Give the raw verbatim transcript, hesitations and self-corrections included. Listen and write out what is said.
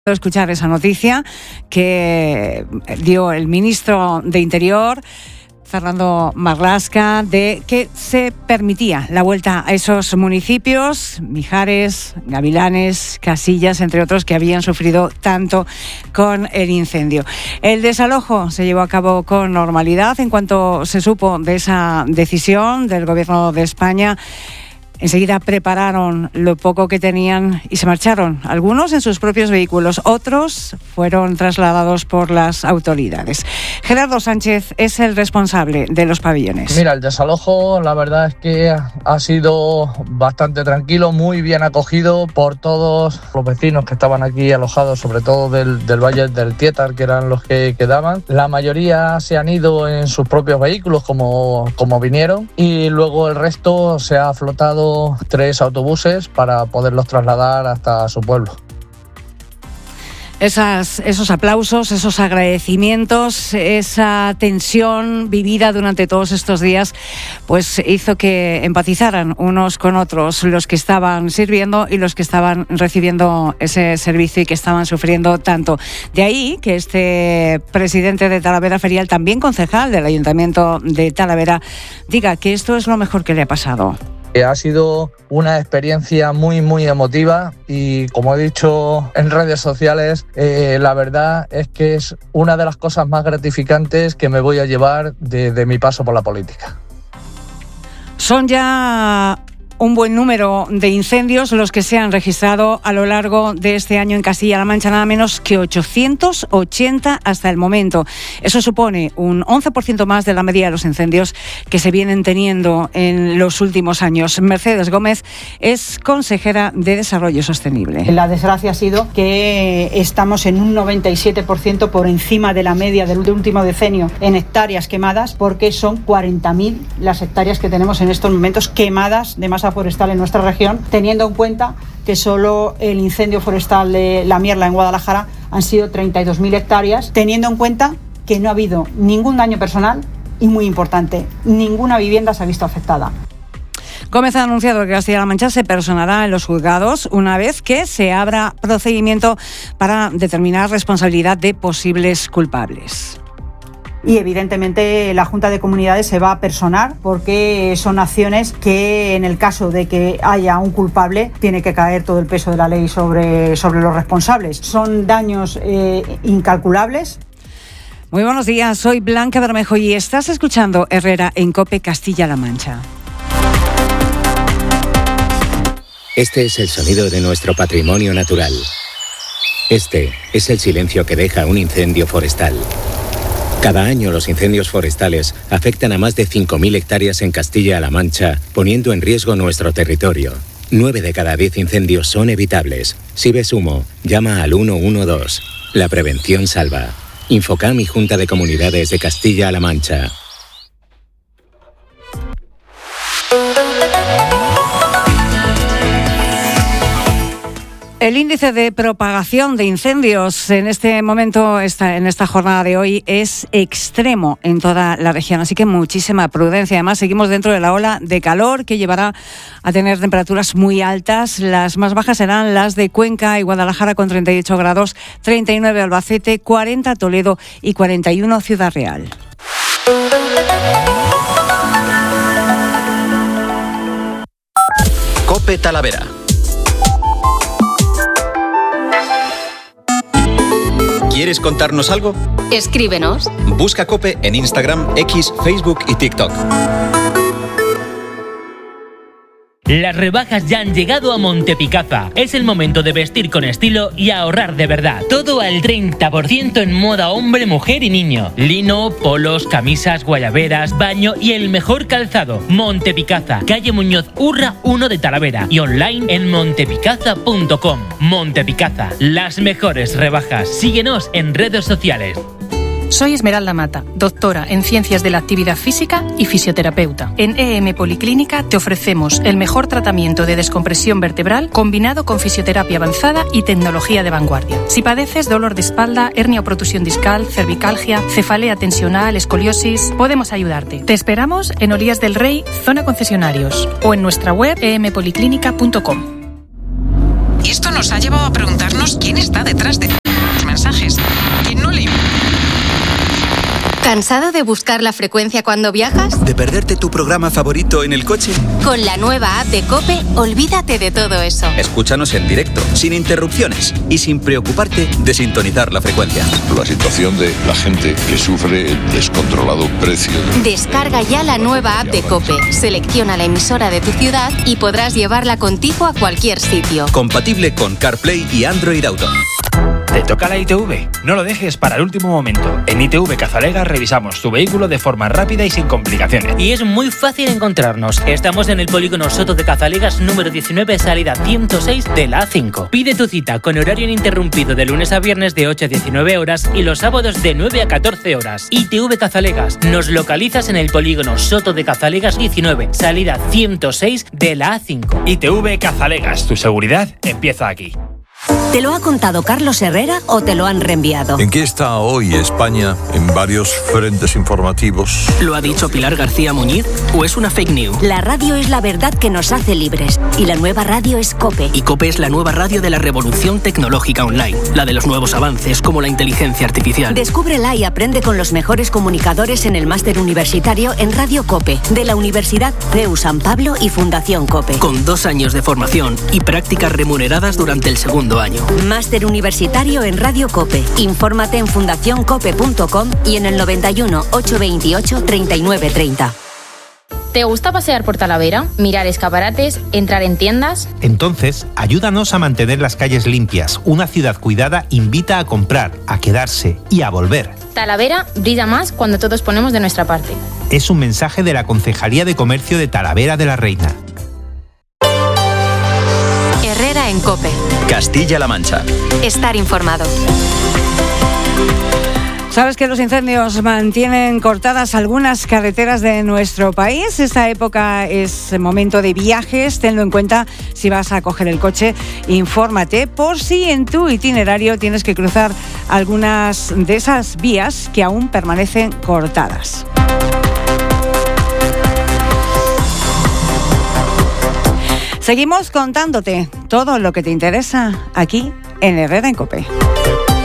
Escuchar esa noticia que dio el ministro de Interior, Fernando Marlaska, de que se permitía la vuelta a esos municipios, Mijares, Gavilanes, Casillas, entre otros, que habían sufrido tanto con el incendio. El desalojo se llevó a cabo con normalidad. En cuanto se supo de esa decisión del Gobierno de España, enseguida prepararon lo poco que tenían y se marcharon, algunos en sus propios vehículos, otros fueron trasladados por las autoridades. Gerardo Sánchez es el responsable de los pabellones. Mira, el desalojo la verdad es que ha sido bastante tranquilo, muy bien acogido por todos los vecinos que estaban aquí alojados, sobre todo del, del Valle del Tietar, que eran los que quedaban. La mayoría se han ido en sus propios vehículos como, como vinieron, y luego el resto se ha flotado tres autobuses para poderlos trasladar hasta su pueblo. Esas, esos aplausos, esos agradecimientos, esa tensión vivida durante todos estos días, pues hizo que empatizaran unos con otros, los que estaban sirviendo y los que estaban recibiendo ese servicio y que estaban sufriendo tanto. De ahí que este presidente de Talavera Ferial, también concejal del Ayuntamiento de Talavera, diga que esto es lo mejor que le ha pasado. Ha sido una experiencia muy muy emotiva y, como he dicho en redes sociales, eh, la verdad es que es una de las cosas más gratificantes que me voy a llevar de, de mi paso por la política. Son ya un buen número de incendios los que se han registrado a lo largo de este año en Castilla-La Mancha, nada menos que ochocientos ochenta hasta el momento. Eso supone un once por ciento más de la media de los incendios que se vienen teniendo en los últimos años. Mercedes Gómez es consejera de Desarrollo Sostenible. La desgracia ha sido que estamos en un noventa y siete por ciento por encima de la media del último decenio en hectáreas quemadas, porque son cuarenta mil las hectáreas que tenemos en estos momentos quemadas de masa forestal en nuestra región, teniendo en cuenta que solo el incendio forestal de La Mierla en Guadalajara han sido treinta y dos mil hectáreas, teniendo en cuenta que no ha habido ningún daño personal y, muy importante, ninguna vivienda se ha visto afectada. Gómez ha anunciado que Castilla-La Mancha se personará en los juzgados una vez que se abra procedimiento para determinar responsabilidad de posibles culpables. Y evidentemente la Junta de Comunidades se va a personar, porque son acciones que, en el caso de que haya un culpable, tiene que caer todo el peso de la ley sobre, sobre los responsables. Son daños eh, incalculables. Muy buenos días, soy Blanca Bermejo y estás escuchando Herrera en COPE Castilla-La Mancha. Este es el sonido de nuestro patrimonio natural. Este es el silencio que deja un incendio forestal. Cada año los incendios forestales afectan a más de cinco mil hectáreas en Castilla-La Mancha, poniendo en riesgo nuestro territorio. Nueve de cada diez incendios son evitables. Si ves humo, llama al uno uno dos. La prevención salva. Infocam y Junta de Comunidades de Castilla-La Mancha. El índice de propagación de incendios en este momento, esta, en esta jornada de hoy, es extremo en toda la región, así que muchísima prudencia. Además, seguimos dentro de la ola de calor que llevará a tener temperaturas muy altas. Las más bajas serán las de Cuenca y Guadalajara con treinta y ocho grados, treinta y nueve Albacete, cuarenta Toledo y cuarenta y uno Ciudad Real. COPE Talavera. ¿Quieres contarnos algo? Escríbenos. Busca COPE en Instagram, X, Facebook y TikTok. Las rebajas ya han llegado a Montepicasa. Es el momento de vestir con estilo y ahorrar de verdad. Todo al treinta por ciento en moda hombre, mujer y niño. Lino, polos, camisas, guayaberas, baño y el mejor calzado. Montepicasa, calle Muñoz Urra uno de Talavera y online en montepicasa punto com. Montepicasa, las mejores rebajas. Síguenos en redes sociales. Soy Esmeralda Mata, doctora en Ciencias de la Actividad Física y fisioterapeuta. En E M Policlínica te ofrecemos el mejor tratamiento de descompresión vertebral combinado con fisioterapia avanzada y tecnología de vanguardia. Si padeces dolor de espalda, hernia o protusión discal, cervicalgia, cefalea tensional, escoliosis, podemos ayudarte. Te esperamos en Olías del Rey, zona concesionarios, o en nuestra web e m policlínica punto com. Y esto nos ha llevado a preguntarnos quién está detrás de los mensajes. ¿Quién no le... ¿Cansado de buscar la frecuencia cuando viajas? ¿De perderte tu programa favorito en el coche? Con la nueva app de COPE, olvídate de todo eso. Escúchanos en directo, sin interrupciones y sin preocuparte de sintonizar la frecuencia. La situación de la gente que sufre el descontrolado precio. Descarga ya la nueva app de COPE, selecciona la emisora de tu ciudad y podrás llevarla contigo a cualquier sitio. Compatible con CarPlay y Android Auto. ¿Te toca la I T V? No lo dejes para el último momento. En I T V Cazalegas revisamos tu vehículo de forma rápida y sin complicaciones. Y es muy fácil encontrarnos. Estamos en el polígono Soto de Cazalegas número diecinueve, salida ciento seis de la A cinco. Pide tu cita con horario ininterrumpido de lunes a viernes de ocho a diecinueve horas y los sábados de nueve a catorce horas. I T V Cazalegas. Nos localizas en el polígono Soto de Cazalegas diecinueve, salida ciento seis de la A cinco. I T V Cazalegas. Tu seguridad empieza aquí. ¿Te lo ha contado Carlos Herrera o te lo han reenviado? ¿En qué está hoy España en varios frentes informativos? ¿Lo ha dicho Pilar García Muñiz o es una fake news? La radio es la verdad que nos hace libres y la nueva radio es COPE. Y COPE es la nueva radio de la revolución tecnológica online, la de los nuevos avances como la inteligencia artificial. Descúbrela y aprende con los mejores comunicadores en el máster universitario en Radio COPE de la Universidad C E U San Pablo y Fundación COPE. Con dos años de formación y prácticas remuneradas durante el segundo año. Máster universitario en Radio COPE. Infórmate en fundación cope punto com y en el noventa y uno, ochocientos veintiocho, treinta y nueve treinta. ¿Te gusta pasear por Talavera, mirar escaparates, entrar en tiendas? Entonces, ayúdanos a mantener las calles limpias. Una ciudad cuidada invita a comprar, a quedarse y a volver. Talavera brilla más cuando todos ponemos de nuestra parte. Es un mensaje de la Concejalía de Comercio de Talavera de la Reina. Herrera en COPE. Castilla-La Mancha. Estar informado. ¿Sabes que los incendios mantienen cortadas algunas carreteras de nuestro país? Esta época es momento de viajes, tenlo en cuenta si vas a coger el coche, infórmate por si en tu itinerario tienes que cruzar algunas de esas vías que aún permanecen cortadas. Seguimos contándote todo lo que te interesa aquí en Herrera en COPE.